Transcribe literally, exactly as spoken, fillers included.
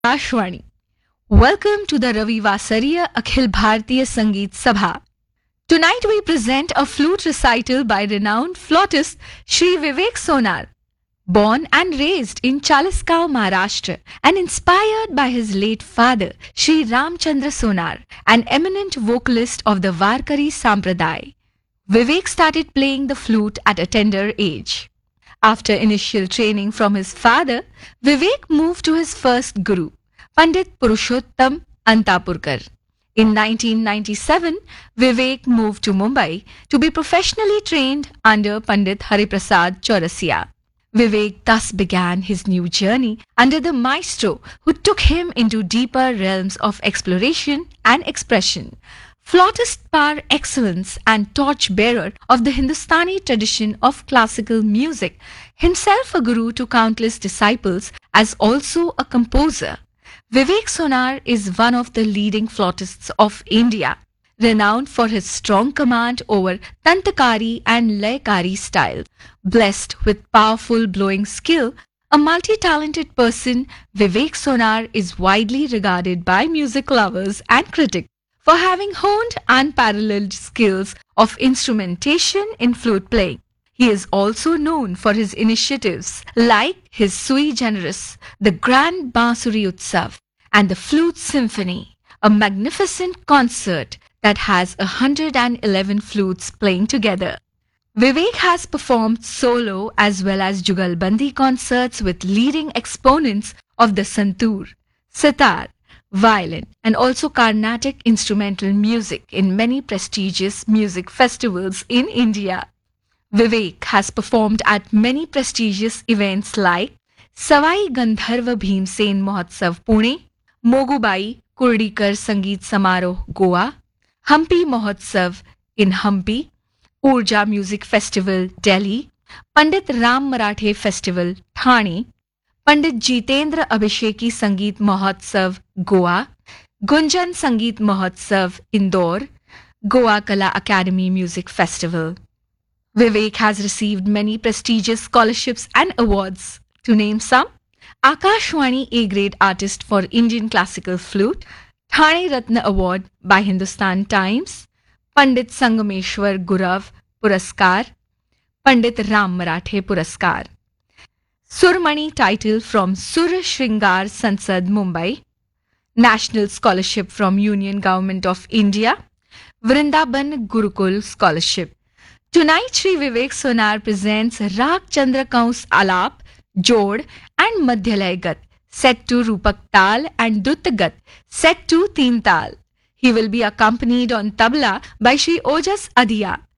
Ashwani. Welcome to the Ravi Vasariya Akhil Bhartiya Sangeet Sabha. Tonight we present a flute recital by renowned flautist Shri Vivek Sonar. Born and raised in Chaliskau, Maharashtra, and inspired by his late father, Shri Ramchandra Sonar, an eminent vocalist of the Varkari Sampradaya, Vivek started playing the flute at a tender age. After initial training from his father, Vivek moved to his first guru, Pandit Purushottam Antapurkar. In nineteen ninety-seven, Vivek moved to Mumbai to be professionally trained under Pandit Hariprasad Chaurasia. Vivek thus began his new journey under the maestro who took him into deeper realms of exploration and expression. Flautist par excellence and torch-bearer of the Hindustani tradition of classical music, himself a guru to countless disciples as also a composer, Vivek Sonar is one of the leading flautists of India, renowned for his strong command over Tantakari and Layakari styles. Blessed with powerful blowing skill, a multi-talented person, Vivek Sonar is widely regarded by music lovers and critics for having honed unparalleled skills of instrumentation in flute playing. He is also known for his initiatives like his sui generis, the Grand Bansuri Utsav, and the Flute Symphony, a magnificent concert that has one hundred eleven flutes playing together. Vivek has performed solo as well as Jugalbandi concerts with leading exponents of the santoor, sitar, violin, and also Carnatic instrumental music in many prestigious music festivals in India. Vivek has performed at many prestigious events like Savai Gandharva Bhimsen Mahotsav Pune, Mogubai Kurdikar Sangeet Samaroh Goa, Hampi Mahotsav in Hampi, Urja Music Festival Delhi, Pandit Ram Marathe Festival Thane, Pandit Jitendra Abhisheki Sangeet Mahotsav Goa, Gunjan Sangeet Mahotsav Indore, Goa Kala Academy Music Festival. Vivek has received many prestigious scholarships and awards. To name some, Akashwani A-Grade Artist for Indian Classical Flute, Thane Ratna Award by Hindustan Times, Pandit Sangameshwar Gurav Puraskar, Pandit Ram Marathe Puraskar. Surmani title from Sur Shringar Sansad Mumbai, National Scholarship from Union Government of India, Vrindaban Gurukul Scholarship. Tonight Shri Vivek Sonar presents Raag Chandra Kaus Alap, Jod and Madhyalay Gat, set to Rupak Tal and Dutta Gat, set to Teen Tal. He will be accompanied on tabla by Shri Ojas Adhiya.